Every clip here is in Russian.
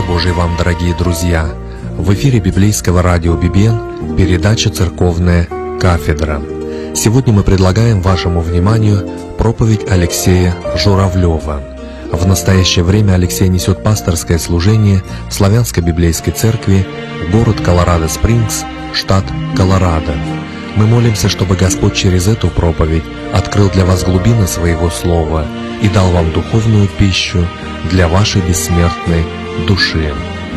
Божий вам, дорогие друзья! В эфире библейского радио «Бибен» передача «Церковная кафедра». Сегодня мы предлагаем вашему вниманию проповедь Алексея Журавлева. В настоящее время Алексей несет пасторское служение в Славянской библейской церкви, город Колорадо-Спрингс, штат Колорадо. Мы молимся, чтобы Господь через эту проповедь открыл для вас глубины своего слова и дал вам духовную пищу для вашей бессмертной души.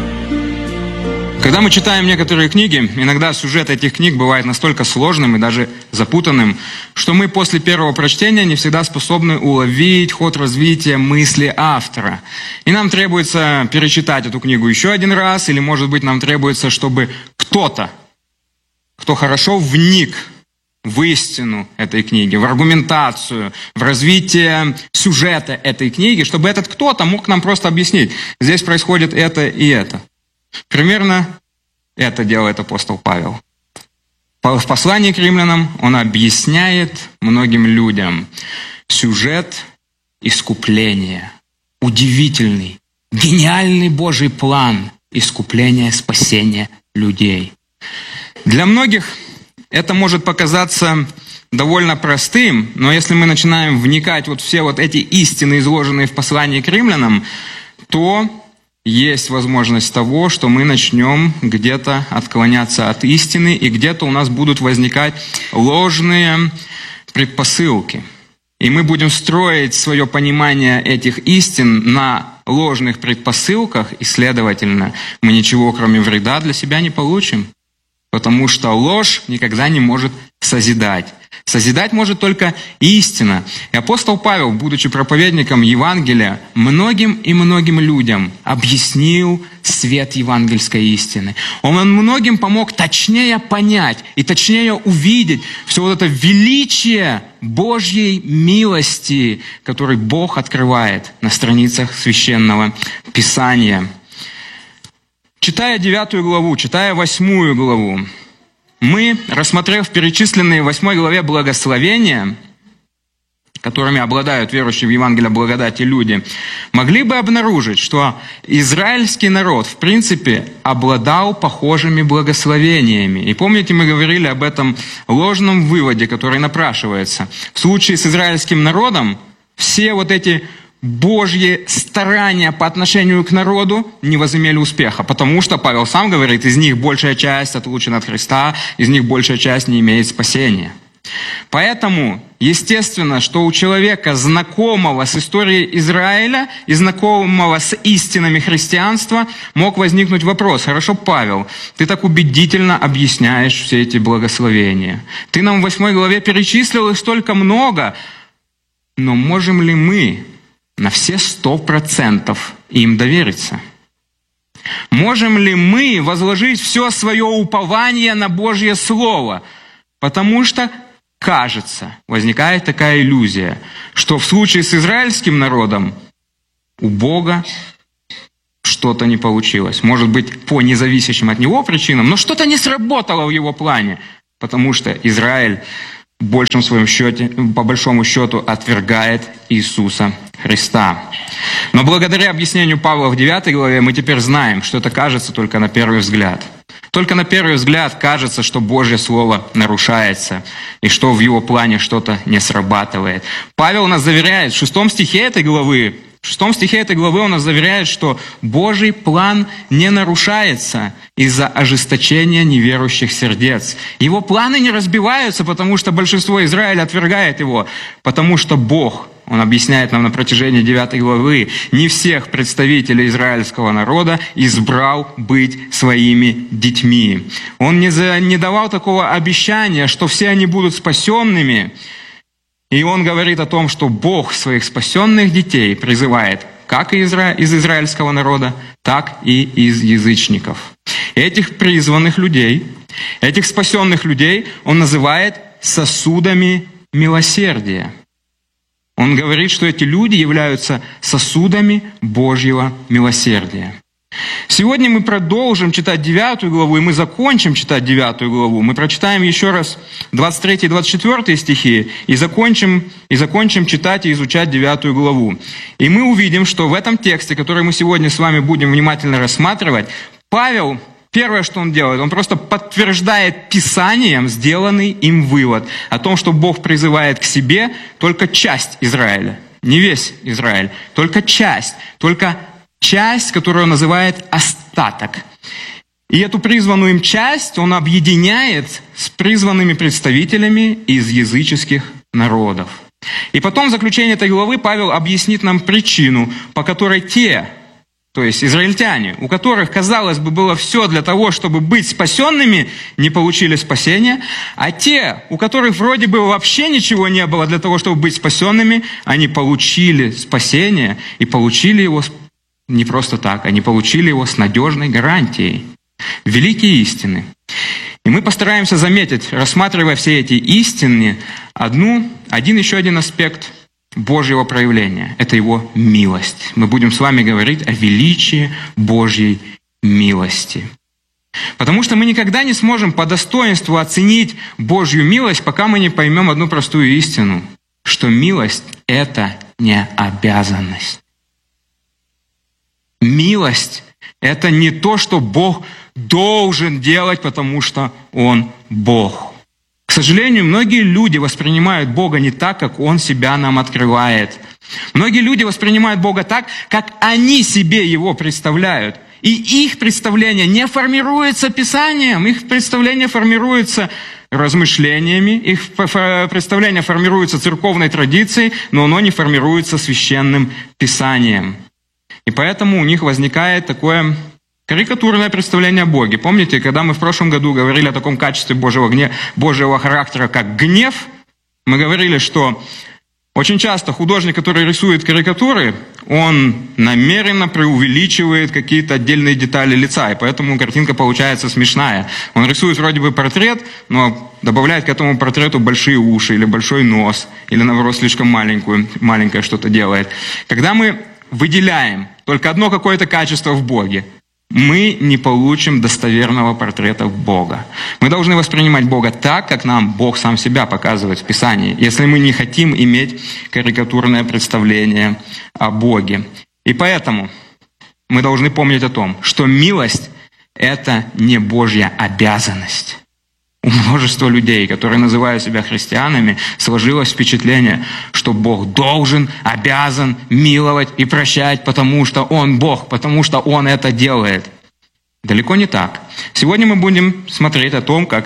Когда мы читаем некоторые книги, иногда сюжет этих книг бывает настолько сложным и даже запутанным, что мы после первого прочтения не всегда способны уловить ход развития мысли автора. И нам требуется перечитать эту книгу еще один раз, или, может быть, нам требуется, чтобы кто-то, кто хорошо вник в истину этой книги, в аргументацию, в развитие сюжета этой книги, чтобы этот кто-то мог нам просто объяснить, здесь происходит это и это. Примерно это делает апостол Павел. В послании к римлянам он объясняет многим людям сюжет искупления, удивительный, гениальный Божий план искупления, спасения людей. Для многих это может показаться довольно простым, но если мы начинаем вникать в все эти истины, изложенные в послании к римлянам, то есть возможность того, что мы начнем где-то отклоняться от истины, и где-то у нас будут возникать ложные предпосылки. И мы будем строить свое понимание этих истин на ложных предпосылках, и, следовательно, мы ничего, кроме вреда, для себя не получим. Потому что ложь никогда не может созидать. Созидать может только истина. И апостол Павел, будучи проповедником Евангелия, многим и многим людям объяснил свет евангельской истины. Он многим помог точнее понять и точнее увидеть все это величие Божьей милости, который Бог открывает на страницах Священного Писания. Читая 9 главу, читая 8 главу, мы, рассмотрев перечисленные в 8 главе благословения, которыми обладают верующие в Евангелие благодати люди, могли бы обнаружить, что израильский народ, в принципе, обладал похожими благословениями. И помните, мы говорили об этом ложном выводе, который напрашивается. В случае с израильским народом все эти Божьи старания по отношению к народу не возымели успеха, потому что Павел сам говорит, из них большая часть отлучена от Христа, из них большая часть не имеет спасения. Поэтому, естественно, что у человека, знакомого с историей Израиля и знакомого с истинами христианства, мог возникнуть вопрос: хорошо, Павел, ты так убедительно объясняешь все эти благословения. Ты нам в 8 главе перечислил их столько много, но можем ли мы на все 100% им довериться? Можем ли мы возложить все свое упование на Божье Слово? Потому что, кажется, возникает такая иллюзия, что в случае с израильским народом у Бога что-то не получилось. Может быть, по независящим от него причинам, но что-то не сработало в его плане, потому что Израиль по большому счету отвергает Иисуса Христа. Но благодаря объяснению Павла в 9 главе мы теперь знаем, что это кажется только на первый взгляд. Только на первый взгляд кажется, что Божье Слово нарушается, и что в его плане что-то не срабатывает. Павел нас заверяет в 6 стихе этой главы, он нас заверяет, что Божий план не нарушается из-за ожесточения неверующих сердец. Его планы не разбиваются, потому что большинство Израиля отвергает его, потому что Бог, он объясняет нам на протяжении 9 главы, не всех представителей израильского народа избрал быть своими детьми. Он не давал такого обещания, что все они будут спасенными. И он говорит о том, что Бог своих спасенных детей призывает как из израильского народа, так и из язычников. Этих призванных людей, этих спасенных людей он называет сосудами милосердия. Он говорит, что эти люди являются сосудами Божьего милосердия. Сегодня мы продолжим читать 9 главу, и мы закончим читать 9 главу. Мы прочитаем еще раз 23 и 24 стихи, и закончим читать и изучать 9 главу. И мы увидим, что в этом тексте, который мы сегодня с вами будем внимательно рассматривать, Павел, первое, что он делает, он просто подтверждает Писанием сделанный им вывод о том, что Бог призывает к себе только часть Израиля, не весь Израиль, только часть, которую он называет остаток. И эту призванную им часть он объединяет с призванными представителями из языческих народов. И потом в заключении этой главы Павел объяснит нам причину, по которой те, то есть израильтяне, у которых, казалось бы, было все для того, чтобы быть спасенными, не получили спасения, а те, у которых вроде бы вообще ничего не было для того, чтобы быть спасенными, они получили спасение и получили его не просто так, они получили его с надежной гарантией. Великие истины. И мы постараемся заметить, рассматривая все эти истины, еще один аспект Божьего проявления. Это Его милость. Мы будем с вами говорить о величии Божьей милости. Потому что мы никогда не сможем по достоинству оценить Божью милость, пока мы не поймем одну простую истину, что милость – это не обязанность. Милость – это не то, что Бог должен делать, потому что Он Бог. К сожалению, многие люди воспринимают Бога не так, как Он себя нам открывает. Многие люди воспринимают Бога так, как они себе Его представляют. И их представление не формируется Писанием, их представление формируется размышлениями, их представление формируется церковной традицией, но оно не формируется священным Писанием. И поэтому у них возникает такое карикатурное представление о Боге. Помните, когда мы в прошлом году говорили о таком качестве Божьего характера, как гнев, мы говорили, что очень часто художник, который рисует карикатуры, он намеренно преувеличивает какие-то отдельные детали лица, и поэтому картинка получается смешная. Он рисует вроде бы портрет, но добавляет к этому портрету большие уши, или большой нос, или наоборот слишком маленькое что-то делает. Когда мы выделяем только одно какое-то качество в Боге, мы не получим достоверного портрета Бога. Мы должны воспринимать Бога так, как нам Бог сам себя показывает в Писании, если мы не хотим иметь карикатурное представление о Боге. И поэтому мы должны помнить о том, что милость – это не Божья обязанность. У множества людей, которые называют себя христианами, сложилось впечатление, что Бог должен, обязан миловать и прощать, потому что Он Бог, потому что Он это делает. Далеко не так. Сегодня мы будем смотреть о том, как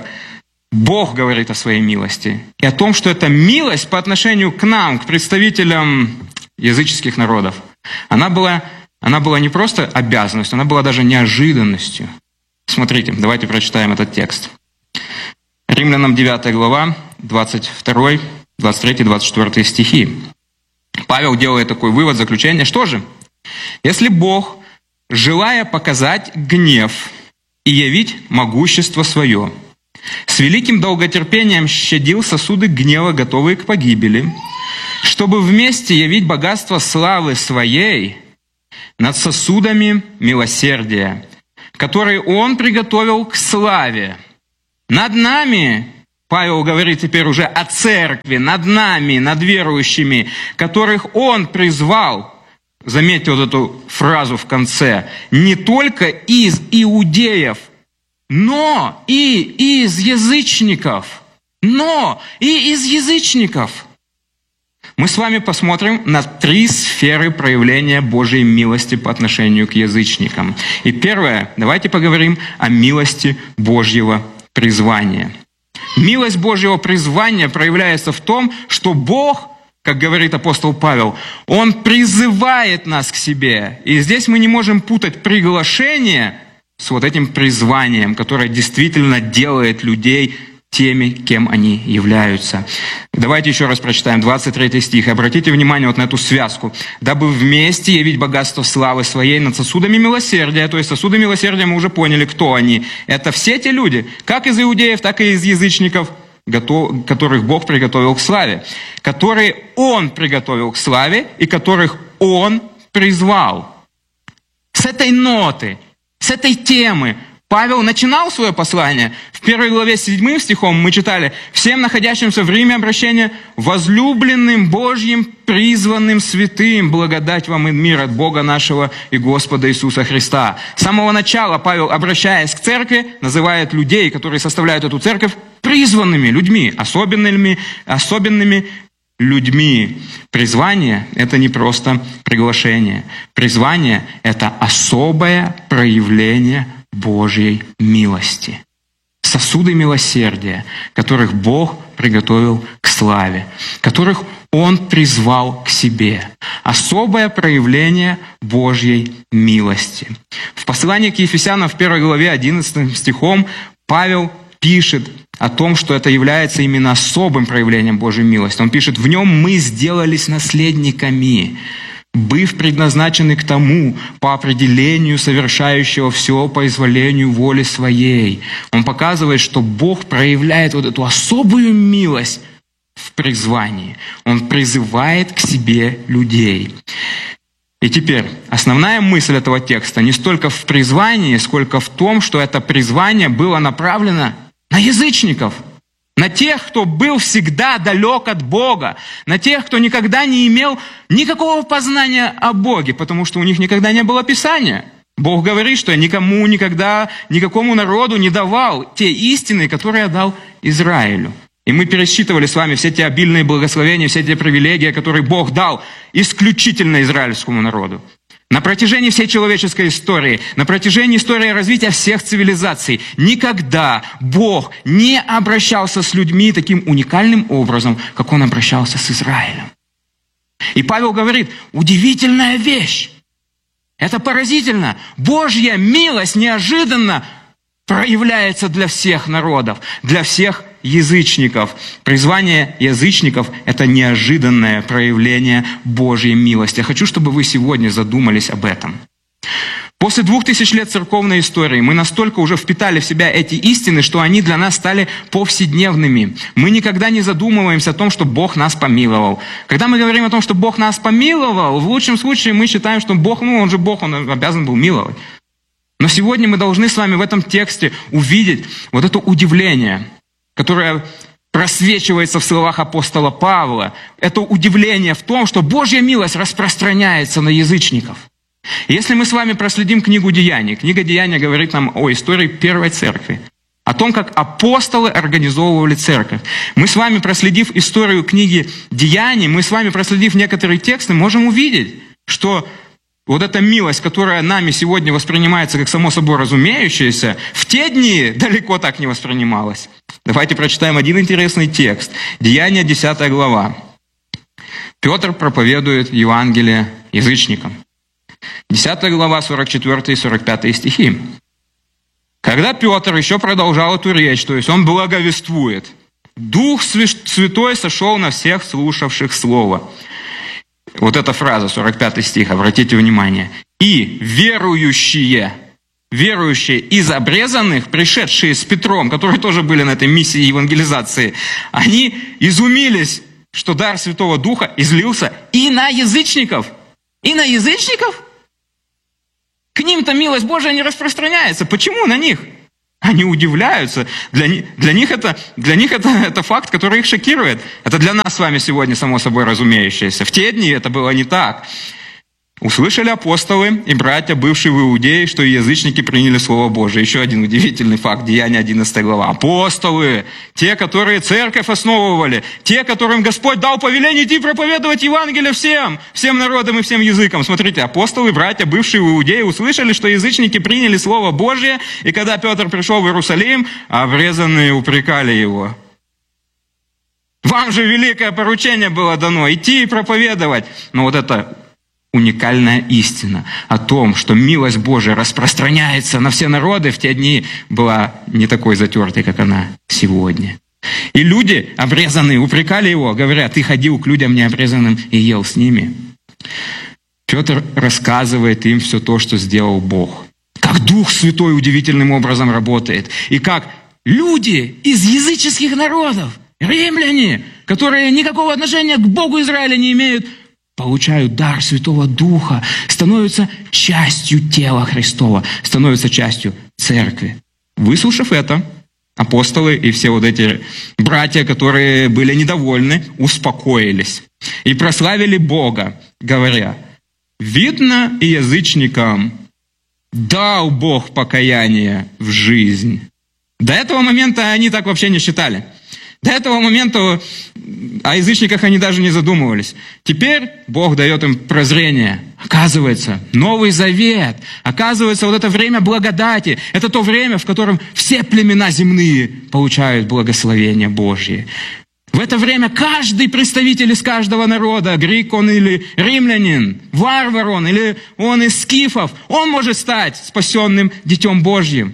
Бог говорит о своей милости, и о том, что эта милость по отношению к нам, к представителям языческих народов, она была не просто обязанностью, она была даже неожиданностью. Смотрите, давайте прочитаем этот текст. Римлянам 9 глава, 22, 23, 24 стихи. Павел делает такой вывод, заключение. Что же? Если Бог, желая показать гнев и явить могущество свое, с великим долготерпением щадил сосуды гнева, готовые к погибели, чтобы вместе явить богатство славы своей над сосудами милосердия, которые Он приготовил к славе. Над нами, Павел говорит теперь уже о церкви, над нами, над верующими, которых Он призвал, заметьте вот эту фразу в конце, не только из иудеев, но и из язычников. Но и из язычников. Мы с вами посмотрим на 3 сферы проявления Божьей милости по отношению к язычникам. И первое, давайте поговорим о милости Божьего призвания. Милость Божьего призвания проявляется в том, что Бог, как говорит апостол Павел, Он призывает нас к себе. И здесь мы не можем путать приглашение с вот этим призванием, которое действительно делает людей теми, кем они являются. Давайте еще раз прочитаем 23 стих. Обратите внимание вот на эту связку. «Дабы вместе явить богатство славы своей над сосудами милосердия». То есть сосуды милосердия мы уже поняли, кто они. Это все те люди, как из иудеев, так и из язычников, которых Бог приготовил к славе. Которые Он приготовил к славе и которых Он призвал. С этой ноты, с этой темы Павел начинал свое послание. В 1 главе 7 стихом мы читали: «Всем находящимся в Риме обращение, возлюбленным Божьим, призванным святым, благодать вам и мир от Бога нашего и Господа Иисуса Христа». С самого начала Павел, обращаясь к церкви, называет людей, которые составляют эту церковь, призванными людьми, особенными людьми. Призвание – это не просто приглашение. Призвание – это особое проявление Божьей милости. Сосуды милосердия, которых Бог приготовил к славе, которых Он призвал к себе. Особое проявление Божьей милости. В послании к Ефесянам в 1 главе 11 стихом Павел пишет о том, что это является именно особым проявлением Божьей милости. Он пишет: «В нем мы сделались наследниками, быв предназначены к тому, по определению совершающего все по изволению воли своей». Он показывает, что Бог проявляет вот эту особую милость в призвании. Он призывает к себе людей. И теперь основная мысль этого текста не столько в призвании, сколько в том, что это призвание было направлено на язычников, на тех, кто был всегда далек от Бога, на тех, кто никогда не имел никакого познания о Боге, потому что у них никогда не было Писания. Бог говорит, что я никому никогда, никакому народу не давал те истины, которые я дал Израилю. И мы пересчитывали с вами все те обильные благословения, все те привилегии, которые Бог дал исключительно израильскому народу. На протяжении всей человеческой истории, на протяжении истории развития всех цивилизаций, никогда Бог не обращался с людьми таким уникальным образом, как Он обращался с Израилем. И Павел говорит: удивительная вещь. Это поразительно. Божья милость неожиданно проявляется для всех народов, для всех язычников. Призвание язычников – это неожиданное проявление Божьей милости. Я хочу, чтобы вы сегодня задумались об этом. После 2000 лет церковной истории мы настолько уже впитали в себя эти истины, что они для нас стали повседневными. Мы никогда не задумываемся о том, что Бог нас помиловал. Когда мы говорим о том, что Бог нас помиловал, в лучшем случае мы считаем, что Бог, Он же Бог, Он обязан был миловать. Но сегодня мы должны с вами в этом тексте увидеть вот это удивление, которое просвечивается в словах апостола Павла. Это удивление в том, что Божья милость распространяется на язычников. Если мы с вами проследим книгу Деяний, книга Деяний говорит нам о истории первой церкви, о том, как апостолы организовывали церковь. Мы с вами, проследив историю книги Деяний, мы с вами, проследив некоторые тексты, можем увидеть, что вот эта милость, которая нами сегодня воспринимается как само собой разумеющаяся, в те дни далеко так не воспринималась. Давайте прочитаем один интересный текст. Деяния, 10 глава. Петр проповедует Евангелие язычникам. 10 глава, 44 и 45 стихи. Когда Петр еще продолжал эту речь, то есть он благовествует, Дух Святой сошел на всех слушавших Слово. Вот эта фраза, 45 стих, обратите внимание. «И верующие из обрезанных, пришедшие с Петром, которые тоже были на этой миссии евангелизации, они изумились, что дар Святого Духа излился и на язычников». И на язычников? К ним-то милость Божия не распространяется. Почему на них? Они удивляются. Для них это факт, который их шокирует. Это для нас с вами сегодня само собой разумеющееся. В те дни это было не так. Услышали апостолы и братья, бывшие в Иудее, что и язычники приняли Слово Божие. Еще один удивительный факт, Деяния 11 глава. Апостолы, те, которые церковь основывали, те, которым Господь дал повеление идти проповедовать Евангелие всем народам и всем языкам. Смотрите, апостолы, братья, бывшие в Иудее, услышали, что язычники приняли Слово Божие, и когда Петр пришел в Иерусалим, обрезанные упрекали его. Вам же великое поручение было дано, идти и проповедовать. Но вот это уникальная истина о том, что милость Божия распространяется на все народы, в те дни была не такой затертой, как она сегодня. И люди, обрезанные, упрекали его, говоря: ты ходил к людям необрезанным и ел с ними. Петр рассказывает им все то, что сделал Бог. Как Дух Святой удивительным образом работает. И как люди из языческих народов, римляне, которые никакого отношения к Богу Израиля не имеют, получают дар Святого Духа, становятся частью тела Христова, становятся частью церкви. Выслушав это, апостолы и все вот эти братья, которые были недовольны, успокоились и прославили Бога, говоря: «Видно, и язычникам дал Бог покаяние в жизнь». До этого момента они так вообще не считали. До этого момента о язычниках они даже не задумывались. Теперь Бог дает им прозрение. Оказывается, Новый Завет, оказывается, вот это время благодати, это то время, в котором все племена земные получают благословение Божье. В это время каждый представитель из каждого народа, грек он или римлянин, варвар он или он из скифов, он может стать спасенным Детем Божьим.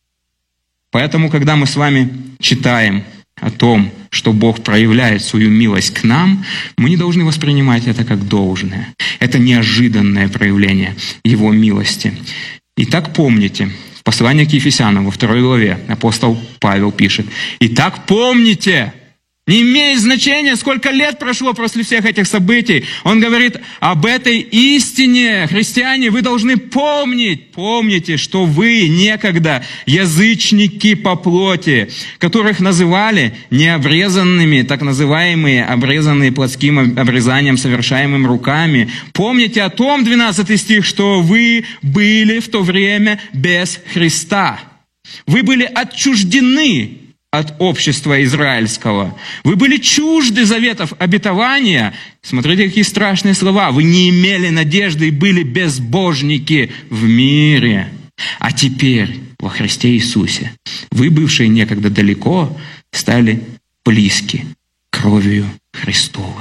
Поэтому, когда мы с вами читаем о том, что Бог проявляет свою милость к нам, мы не должны воспринимать это как должное. Это неожиданное проявление Его милости. Итак, помните, в послании к Ефесянам во 2 главе апостол Павел пишет: «Итак, помните». Не имеет значения, сколько лет прошло после всех этих событий. Он говорит об этой истине. Христиане, вы должны помнить. Помните, что вы некогда язычники по плоти, которых называли необрезанными, так называемые обрезанные плотским обрезанием, совершаемым руками. Помните о том, 12 стих, что вы были в то время без Христа. Вы были отчуждены от общества израильского. Вы были чужды заветов обетования. Смотрите, какие страшные слова. Вы не имели надежды и были безбожники в мире. А теперь во Христе Иисусе вы, бывшие некогда далеко, стали близки кровью Христовой.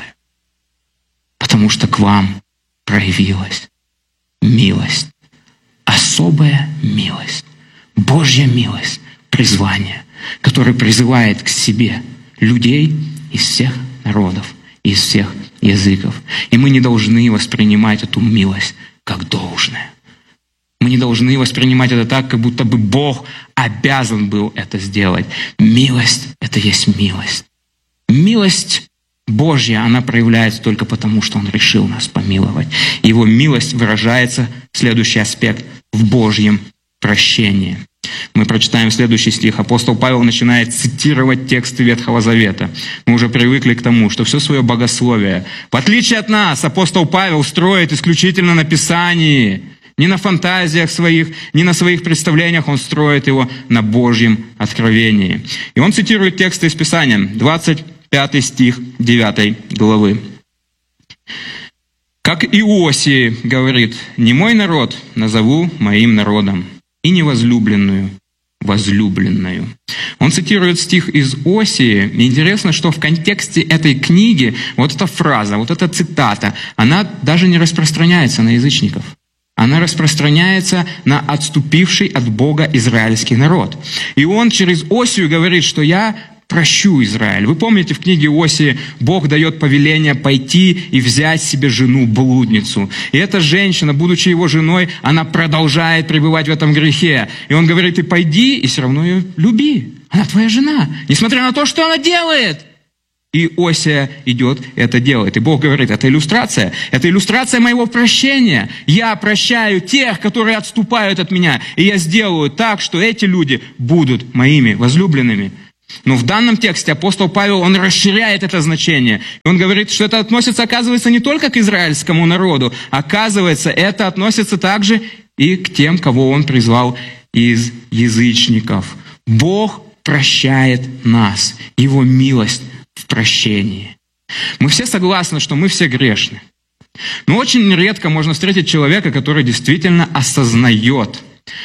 Потому что к вам проявилась милость. Особая милость. Божья милость. Призвание, который призывает к себе людей из всех народов, из всех языков. И мы не должны воспринимать эту милость как должное. Мы не должны воспринимать это так, как будто бы Бог обязан был это сделать. Милость — это есть милость. Милость Божья, она проявляется только потому, что Он решил нас помиловать. Его милость выражается, следующий аспект, в Божьем прощении. Мы прочитаем следующий стих. Апостол Павел начинает цитировать тексты Ветхого Завета. Мы уже привыкли к тому, что все свое богословие, в отличие от нас, апостол Павел строит исключительно на Писании. Не на фантазиях своих, не на своих представлениях, он строит его на Божьем откровении. И он цитирует тексты из Писания. 25 стих 9 главы. «Как Иосии говорит: не мой народ назову моим народом, и невозлюбленную возлюбленную». Он цитирует стих из Осии. И интересно, что в контексте этой книги вот эта фраза, вот эта цитата, она даже не распространяется на язычников. Она распространяется на отступивший от Бога израильский народ. И он через Осию говорит, что я прощу Израиль. Вы помните, в книге Осии Бог дает повеление пойти и взять себе жену-блудницу. И эта женщина, будучи его женой, она продолжает пребывать в этом грехе. И он говорит: ты пойди и все равно ее люби. Она твоя жена, несмотря на то, что она делает. И Осия идет и это делает. И Бог говорит: это иллюстрация моего прощения. Я прощаю тех, которые отступают от меня. И я сделаю так, что эти люди будут моими возлюбленными. Но в данном тексте апостол Павел, он расширяет это значение. И он говорит, что это относится, оказывается, не только к израильскому народу. Оказывается, это относится также и к тем, кого он призвал из язычников. Бог прощает нас. Его милость в прощении. Мы все согласны, что мы все грешны. Но очень редко можно встретить человека, который действительно осознает,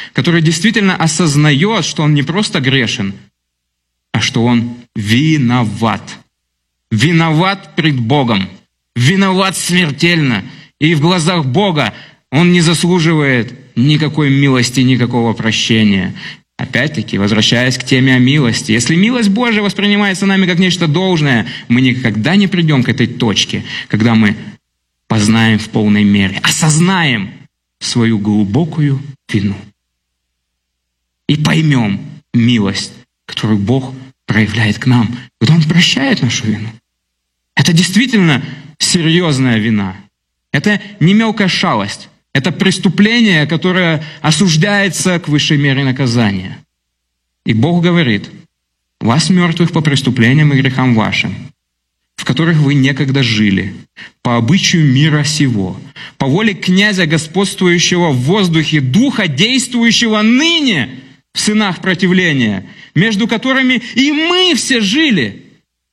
что он не просто грешен, а что он виноват. Виноват пред Богом. Виноват смертельно. И в глазах Бога он не заслуживает никакой милости, никакого прощения. Опять-таки, возвращаясь к теме о милости. Если милость Божия воспринимается нами как нечто должное, мы никогда не придем к этой точке, когда мы познаем в полной мере, осознаем свою глубокую вину. И поймем милость, которую Бог проявляет к нам, когда Он прощает нашу вину. Это действительно серьезная вина. Это не мелкая шалость. Это преступление, которое осуждается к высшей мере наказания. И Бог говорит: вас, мертвых, по преступлениям и грехам вашим, в которых вы некогда жили, по обычаю мира сего, по воле князя, господствующего в воздухе, духа, действующего ныне в сынах противления, между которыми и мы все жили,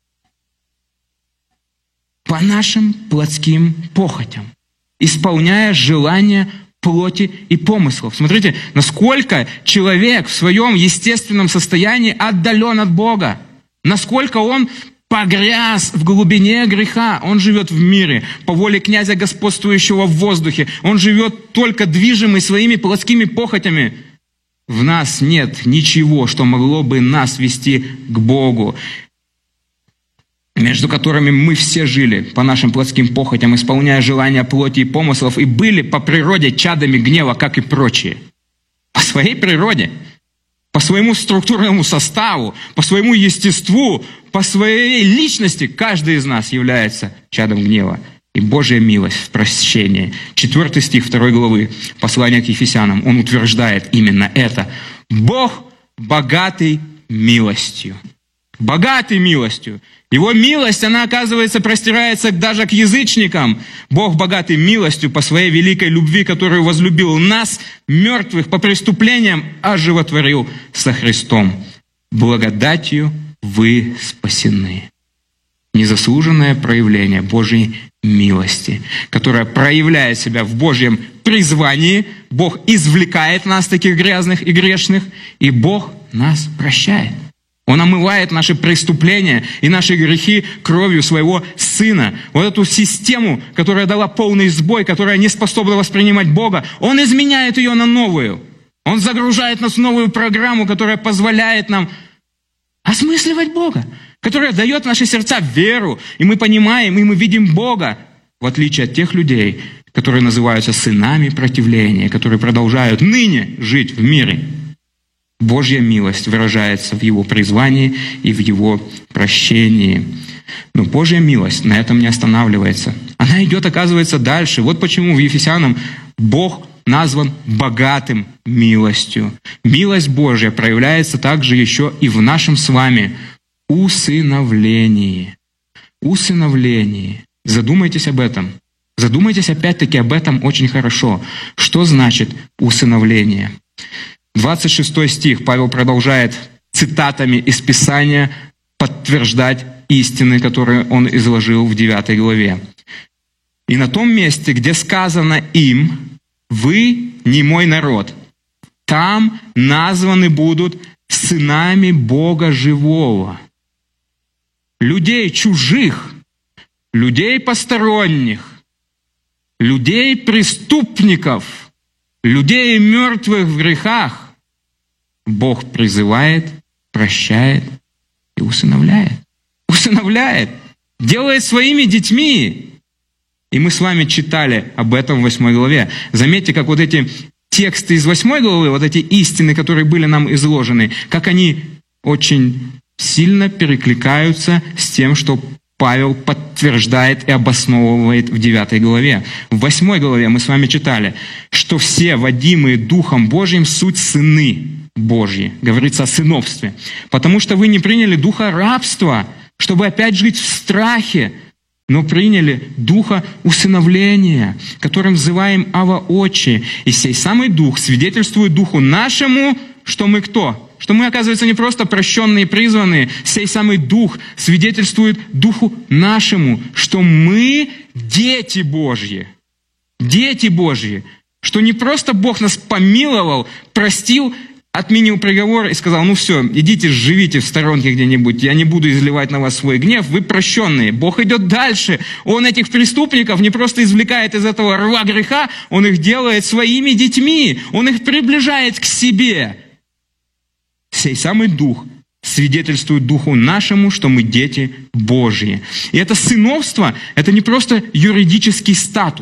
по нашим плотским похотям, исполняя желания плоти и помыслов. Смотрите, насколько человек в своем естественном состоянии отдален от Бога, насколько он погряз в глубине греха. Он живет в мире, по воле князя, господствующего в воздухе. Он живет только движимый своими плотскими похотями. В нас нет ничего, что могло бы нас вести к Богу, между которыми мы все жили по нашим плотским похотям, исполняя желания плоти и помыслов, и были по природе чадами гнева, как и прочие. По своей природе, по своему структурному составу, по своему естеству, по своей личности каждый из нас является чадом гнева. И Божья милость в прощении. 4 стих 2 главы послания к Ефесянам, он утверждает именно это. Бог богатый милостью. Богатый милостью. Его милость, она, оказывается, простирается даже к язычникам. Бог богатый милостью по своей великой любви, которую возлюбил нас, мертвых по преступлениям, оживотворил со Христом. Благодатью вы спасены. Незаслуженное проявление Божьей милости, которая проявляет себя в Божьем призвании. Бог извлекает нас, таких грязных и грешных, и Бог нас прощает. Он омывает наши преступления и наши грехи кровью своего Сына. Вот эту систему, которая дала полный сбой, которая не способна воспринимать Бога, Он изменяет ее на новую. Он загружает нас в новую программу, которая позволяет нам осмысливать Бога, которая дает в наши сердца веру, и мы понимаем, и мы видим Бога, в отличие от тех людей, которые называются сынами противления, которые продолжают ныне жить в мире. Божья милость выражается в Его призвании и в Его прощении. Но Божья милость на этом не останавливается. Она идет, оказывается, дальше. Вот почему в Ефесянам Бог назван богатым милостью. Милость Божья проявляется также еще и в нашем с вами усыновлении. Усыновлении. Задумайтесь об этом. Задумайтесь опять-таки об этом очень хорошо. Что значит усыновление? 26 стих Павел продолжает цитатами из Писания подтверждать истины, которые он изложил в 9 главе. «И на том месте, где сказано им, вы не мой народ, там названы будут сынами Бога живого». Людей чужих, людей посторонних, людей преступников, людей мертвых в грехах Бог призывает, прощает и усыновляет. Усыновляет, делает своими детьми. И мы с вами читали об этом в 8 главе. Заметьте, как вот эти тексты из 8 главы, вот эти истины, которые были нам изложены, как они очень сильно перекликаются с тем, что Павел подтверждает и обосновывает в 9 главе. В 8 главе мы с вами читали, что все, водимые Духом Божьим, суть сыны Божьи. Говорится о сыновстве. Потому что вы не приняли духа рабства, чтобы опять жить в страхе, но приняли духа усыновления, которым взываем Ава Отче. И сей самый дух свидетельствует духу нашему, что мы кто? Что мы, оказывается, не просто прощенные и призванные. Сей самый дух свидетельствует духу нашему, что мы дети Божьи. Дети Божьи. Что не просто Бог нас помиловал, простил, отменил приговор и сказал: ну все, идите, живите в сторонке где-нибудь, я не буду изливать на вас свой гнев, вы прощенные. Бог идет дальше. Он этих преступников не просто извлекает из этого рва греха, Он их делает своими детьми, Он их приближает к себе. Сей самый Дух свидетельствует Духу нашему, что мы дети Божьи. И это сыновство, это не просто юридический статус.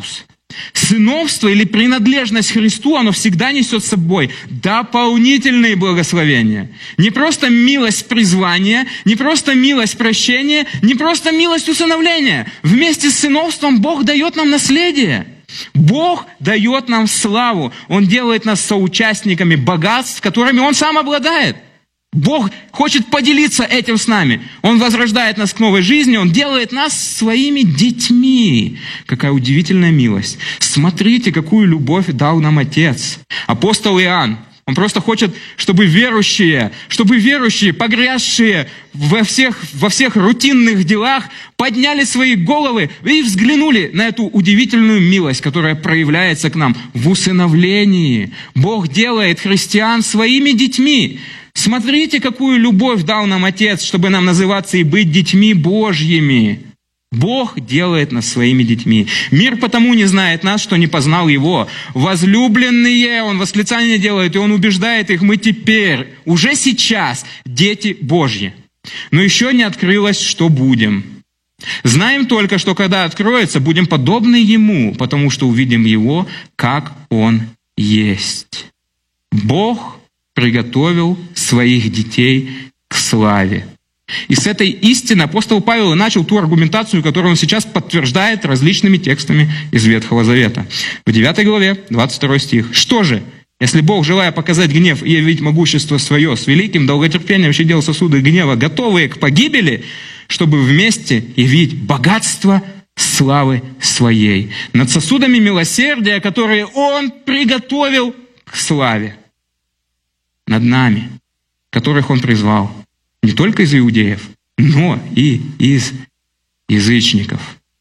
Сыновство или принадлежность Христу, оно всегда несет с собой дополнительные благословения. Не просто милость призвания, не просто милость прощения, не просто милость усыновления. Вместе с сыновством Бог дает нам наследие. Бог дает нам славу. Он делает нас соучастниками богатств, которыми Он сам обладает. Бог хочет поделиться этим с нами. Он возрождает нас к новой жизни, Он делает нас своими детьми. Какая удивительная милость. Смотрите, какую любовь дал нам Отец. Апостол Иоанн, он просто хочет, чтобы верующие, погрязшие во всех рутинных делах, подняли свои головы и взглянули на эту удивительную милость, которая проявляется к нам в усыновлении. Бог делает христиан своими детьми. Смотрите, какую любовь дал нам Отец, чтобы нам называться и быть детьми Божьими. Бог делает нас своими детьми. Мир потому не знает нас, что не познал Его. Возлюбленные, Он восклицание делает, и Он убеждает их, мы теперь, уже сейчас, дети Божьи. Но еще не открылось, что будем. Знаем только, что когда откроется, будем подобны Ему, потому что увидим Его, как Он есть. Бог приготовил своих детей к славе. И с этой истины апостол Павел и начал ту аргументацию, которую он сейчас подтверждает различными текстами из Ветхого Завета. В 9 главе, 22 стих. «Что же, если Бог, желая показать гнев и явить могущество свое, с великим долготерпением щадил сосуды гнева, готовые к погибели, чтобы вместе явить богатство славы своей над сосудами милосердия, которые Он приготовил к славе, над нами, которых Он призвал, не только из иудеев, но и из язычников».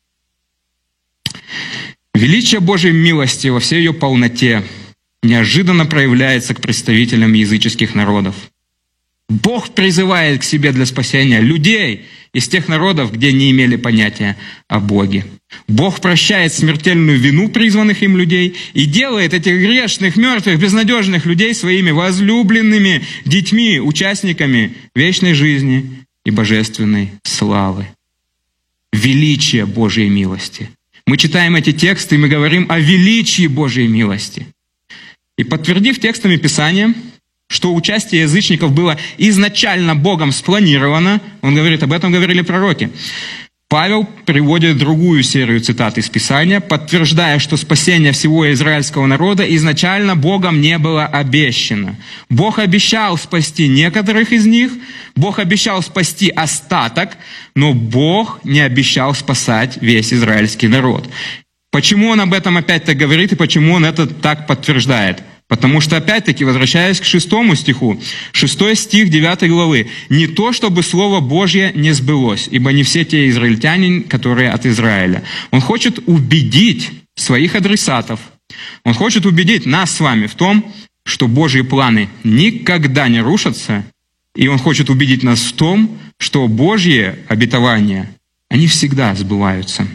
Величие Божьей милости во всей ее полноте неожиданно проявляется к представителям языческих народов. Бог призывает к себе для спасения людей из тех народов, где не имели понятия о Боге. Бог прощает смертельную вину призванных им людей и делает этих грешных, мертвых, безнадежных людей своими возлюбленными детьми, участниками вечной жизни и божественной славы. Величие Божьей милости. Мы читаем эти тексты, и мы говорим о величии Божьей милости. И подтвердив текстами Писания, что участие язычников было изначально Богом спланировано, он говорит, об этом говорили пророки, Павел приводит другую серию цитат из Писания, подтверждая, что спасение всего израильского народа изначально Богом не было обещано. Бог обещал спасти некоторых из них, Бог обещал спасти остаток, но Бог не обещал спасать весь израильский народ. Почему он об этом опять-то говорит и почему он это так подтверждает? Потому что, опять-таки, возвращаясь к 6 стиху, 6 стих 9 главы, «Не то, чтобы Слово Божье не сбылось, ибо не все те израильтяне, которые от Израиля». Он хочет убедить своих адресатов, он хочет убедить нас с вами в том, что Божьи планы никогда не рушатся, и он хочет убедить нас в том, что Божьи обетования, они всегда сбываются.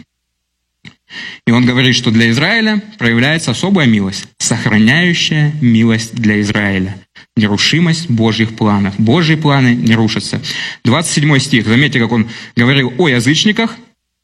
И он говорит, что для Израиля проявляется особая милость, сохраняющая милость для Израиля. Нерушимость Божьих планов. Божьи планы не рушатся. 27 стих. Заметьте, как он говорил о язычниках.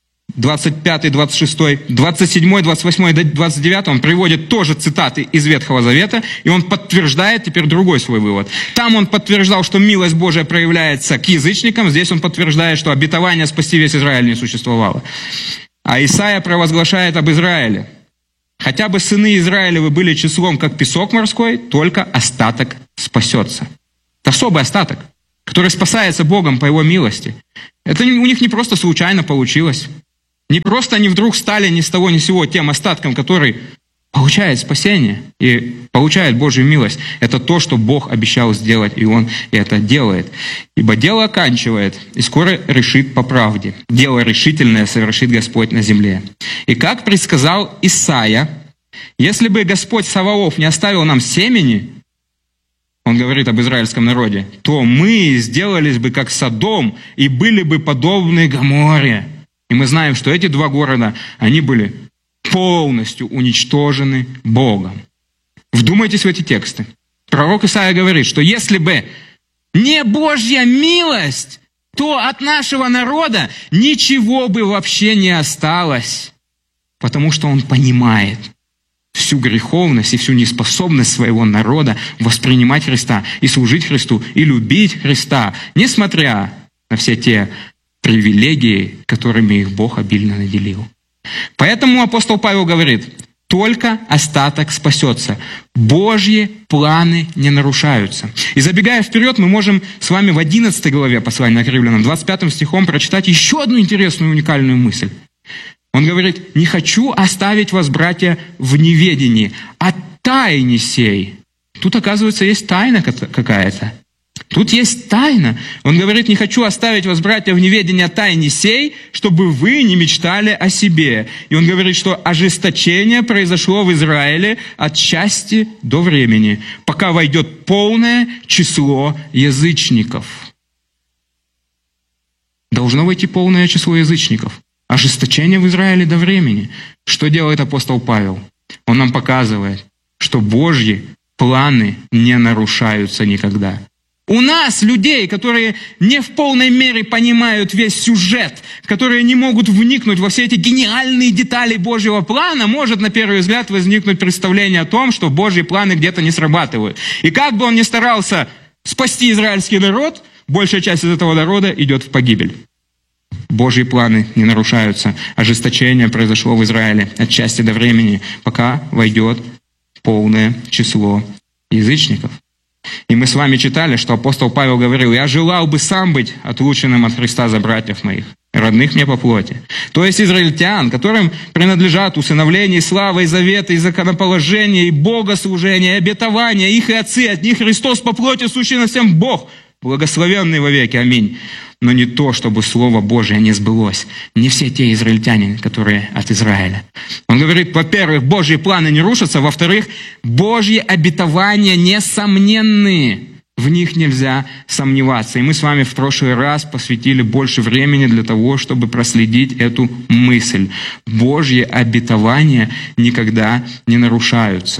25, 26, 27, 28, 29. Он приводит тоже цитаты из Ветхого Завета, и он подтверждает теперь другой свой вывод. Там он подтверждал, что милость Божия проявляется к язычникам. Здесь он подтверждает, что обетование спасти весь Израиль не существовало. А Исаия провозглашает об Израиле. «Хотя бы сыны Израилевы были числом, как песок морской, только остаток спасется». Это особый остаток, который спасается Богом по Его милости. Это у них не просто случайно получилось. Не просто они вдруг стали ни с того ни с сего тем остатком, который получает спасение и получает Божью милость. Это то, что Бог обещал сделать, и Он это делает. «Ибо дело оканчивает, и скоро решит по правде. Дело решительное совершит Господь на земле». И как предсказал Исаия, если бы Господь Саваоф не оставил нам семени, он говорит об израильском народе, то мы сделались бы как Содом и были бы подобны Гоморре. И мы знаем, что эти два города, они были полностью уничтожены Богом. Вдумайтесь в эти тексты. Пророк Исаия говорит, что если бы не Божья милость, то от нашего народа ничего бы вообще не осталось. Потому что он понимает всю греховность и всю неспособность своего народа воспринимать Христа и служить Христу, и любить Христа, несмотря на все те привилегии, которыми их Бог обильно наделил. Поэтому апостол Павел говорит, только остаток спасется. Божьи планы не нарушаются. И забегая вперед, мы можем с вами в 11 главе послания к Римлянам, 25 стихом прочитать еще одну интересную уникальную мысль. Он говорит, не хочу оставить вас, братья, в неведении о тайне сей. Тут, оказывается, есть тайна какая-то. Тут есть тайна. Он говорит, не хочу оставить вас, братья, в неведении о тайне сей, чтобы вы не мечтали о себе. И он говорит, что ожесточение произошло в Израиле от части до времени, пока войдет полное число язычников. Должно войти полное число язычников. Ожесточение в Израиле до времени. Что делает апостол Павел? Он нам показывает, что Божьи планы не нарушаются никогда. У нас, людей, которые не в полной мере понимают весь сюжет, которые не могут вникнуть во все эти гениальные детали Божьего плана, может на первый взгляд возникнуть представление о том, что Божьи планы где-то не срабатывают. И как бы он ни старался спасти израильский народ, большая часть из этого народа идет в погибель. Божьи планы не нарушаются. Ожесточение произошло в Израиле от части до времени, пока войдет полное число язычников. И мы с вами читали, что апостол Павел говорил, «Я желал бы сам быть отлученным от Христа за братьев моих, родных мне по плоти». То есть израильтян, которым принадлежат усыновление, и слава, и завет, и законоположение, и богослужение, и обетование, их и отцы, от них Христос по плоти, сущий на всем Бог, благословенный во веки. Аминь. Но не то, чтобы Слово Божие не сбылось. Не все те израильтяне, которые от Израиля. Он говорит, во-первых, Божьи планы не рушатся, во-вторых, Божьи обетования несомненные. В них нельзя сомневаться. И мы с вами в прошлый раз посвятили больше времени для того, чтобы проследить эту мысль. Божьи обетования никогда не нарушаются.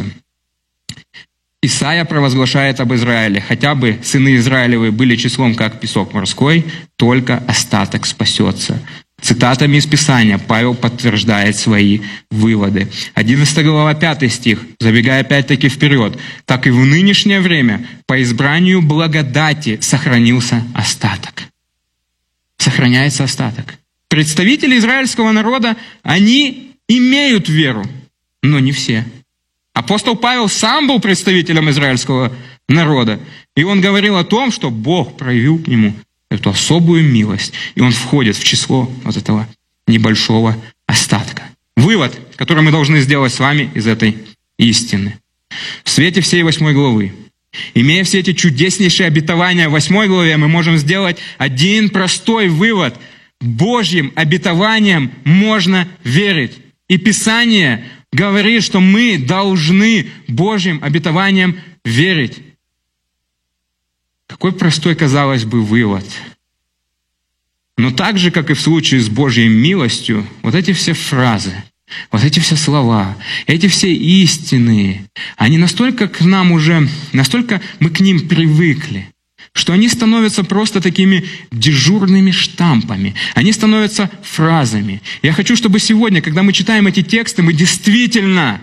Исайя провозглашает об Израиле, хотя бы сыны Израилевы были числом, как песок морской, только остаток спасется. Цитатами из Писания Павел подтверждает свои выводы. 11 глава, 5 стих, забегая опять-таки вперед. «Так и в нынешнее время по избранию благодати сохранился остаток». Сохраняется остаток. Представители израильского народа, они имеют веру, но не все. Апостол Павел сам был представителем израильского народа, и он говорил о том, что Бог проявил к нему эту особую милость, и он входит в число вот этого небольшого остатка. Вывод, который мы должны сделать с вами из этой истины. В свете всей 8 главы, имея все эти чудеснейшие обетования в 8 главе, мы можем сделать один простой вывод. Божьим обетованиям можно верить. И Писание говорит, что мы должны Божьим обетованиям верить. Какой простой, казалось бы, вывод. Но так же, как и в случае с Божьей милостью, вот эти все фразы, вот эти все слова, эти все истины, они настолько к нам уже, настолько мы к ним привыкли, что они становятся просто такими дежурными штампами. Они становятся фразами. Я хочу, чтобы сегодня, когда мы читаем эти тексты, мы действительно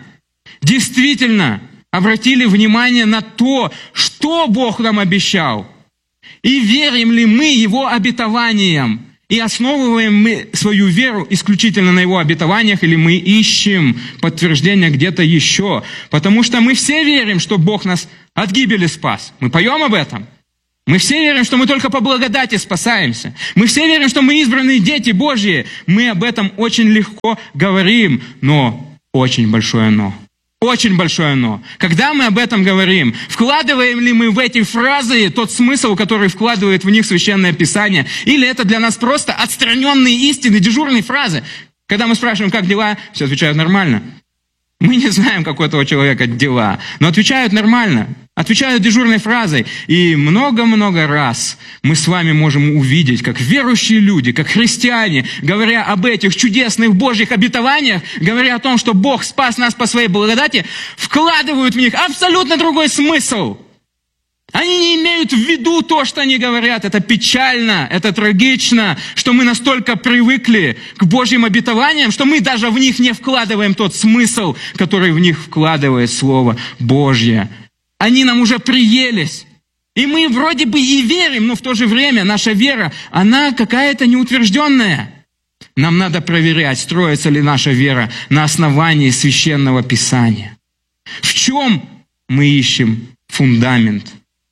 обратили внимание на то, что Бог нам обещал. И верим ли мы Его обетованиям? И основываем мы свою веру исключительно на Его обетованиях, или мы ищем подтверждение где-то еще? Потому что мы все верим, что Бог нас от гибели спас. Мы поем об этом. Мы все верим, что мы только по благодати спасаемся. Мы все верим, что мы избранные дети Божьи. Мы об этом очень легко говорим, но очень большое «но». Очень большое «но». Когда мы об этом говорим, вкладываем ли мы в эти фразы тот смысл, который вкладывает в них Священное Писание, или это для нас просто отстраненные истины, дежурные фразы? Когда мы спрашиваем, как дела, все отвечают нормально. Мы не знаем, как у этого человека дела, но отвечают нормально, отвечают дежурной фразой. И много-много раз мы с вами можем увидеть, как верующие люди, как христиане, говоря об этих чудесных Божьих обетованиях, говоря о том, что Бог спас нас по своей благодати, вкладывают в них абсолютно другой смысл. Они не имеют в виду то, что они говорят. Это печально, это трагично, что мы настолько привыкли к Божьим обетованиям, что мы даже в них не вкладываем тот смысл, который в них вкладывает Слово Божье. Они нам уже приелись. И мы вроде бы и верим, но в то же время наша вера, она какая-то неутвержденная. Нам надо проверять, строится ли наша вера на основании Священного Писания. В чем мы ищем фундамент?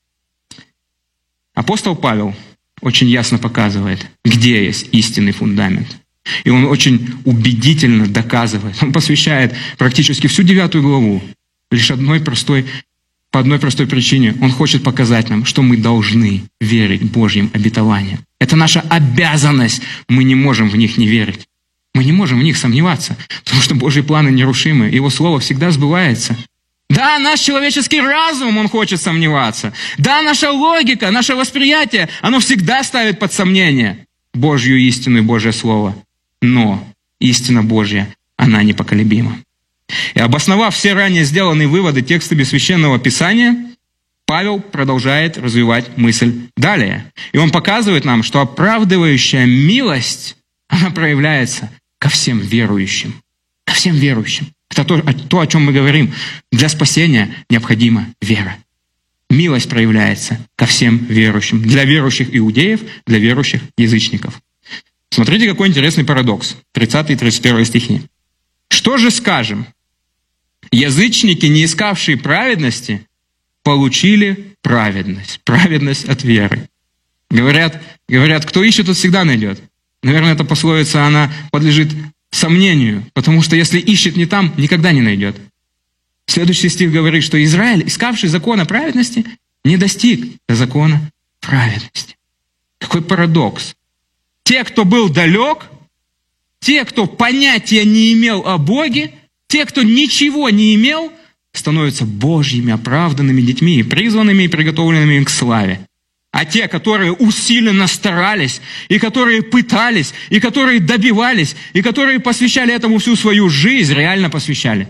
Апостол Павел очень ясно показывает, где есть истинный фундамент. И он очень убедительно доказывает. Он посвящает практически всю 9 главу лишь по одной простой причине. Он хочет показать нам, что мы должны верить Божьим обетованиям. Это наша обязанность. Мы не можем в них не верить. Мы не можем в них сомневаться, потому что Божьи планы нерушимы. Его Слово всегда сбывается. Да, наш человеческий разум, он хочет сомневаться. Да, наша логика, наше восприятие, оно всегда ставит под сомнение Божью истину и Божье Слово. Но истина Божья, она непоколебима. И обосновав все ранее сделанные выводы текстами Священного Писания, Павел продолжает развивать мысль далее. И он показывает нам, что оправдывающая милость, она проявляется ко всем верующим. Ко всем верующим. Это то, о чем мы говорим. Для спасения необходима вера. Милость проявляется ко всем верующим. Для верующих иудеев, для верующих язычников. Смотрите, какой интересный парадокс. 30 и 31 стихи. «Что же скажем? Язычники, не искавшие праведности, получили праведность. Праведность от веры». Говорят, кто ищет, тот всегда найдет. Наверное, эта пословица, она подлежит сомнению, потому что если ищет не там, никогда не найдет. Следующий стих говорит, что Израиль, искавший закона праведности, не достиг до закона праведности. Какой парадокс. Те, кто был далек, те, кто понятия не имел о Боге, те, кто ничего не имел, становятся Божьими оправданными детьми, призванными и приготовленными к славе. А те, которые усиленно старались, и которые пытались, и которые добивались, и которые посвящали этому всю свою жизнь, реально посвящали.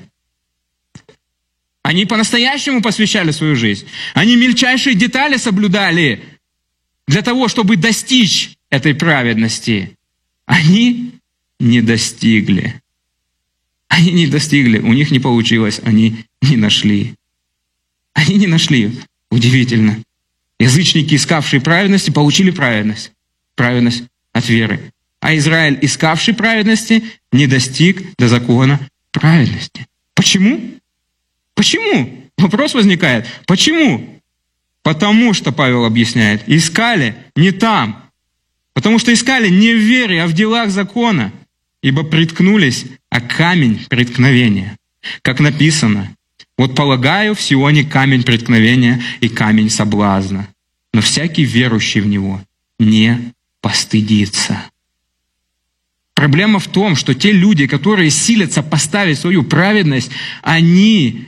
Они по-настоящему посвящали свою жизнь. Они мельчайшие детали соблюдали для того, чтобы достичь этой праведности. Они не достигли. Они не достигли, у них не получилось, они не нашли. Они не нашли. Удивительно. Язычники, искавшие праведности, получили праведность. Праведность от веры. А Израиль, искавший праведности, не достиг до закона праведности. Почему? Почему? Вопрос возникает. Почему? Потому что, Павел объясняет, искали не там. Потому что искали не в вере, а в делах закона. Ибо приткнулись о камень преткновения. Как написано, вот полагаю в Сионе камень преткновения и камень соблазна. Но всякий верующий в него не постыдится. Проблема в том, что те люди, которые силятся поставить свою праведность, они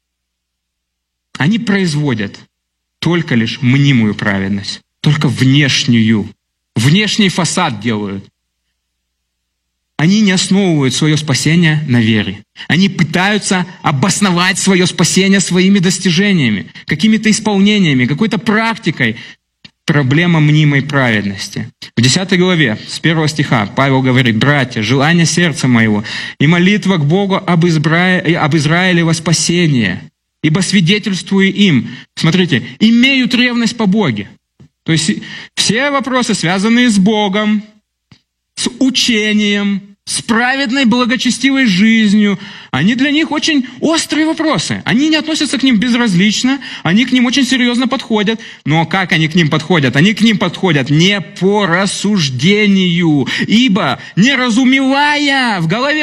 производят только лишь мнимую праведность, только внешнюю. Внешний фасад делают. Они не основывают свое спасение на вере. Они пытаются обосновать свое спасение своими достижениями, какими-то исполнениями, какой-то практикой. Проблема мнимой праведности. В 10 главе, с 1 стиха, Павел говорит: «Братья, желание сердца моего и молитва к Богу об Израиле во спасение, ибо свидетельствую им». Смотрите, «имеют ревность по Боге». То есть все вопросы, связанные с Богом, с учением, с праведной, благочестивой жизнью, они для них очень острые вопросы. Они не относятся к ним безразлично, они к ним очень серьезно подходят. Но как они к ним подходят? Они к ним подходят не по рассуждению, ибо, не разумевая в голове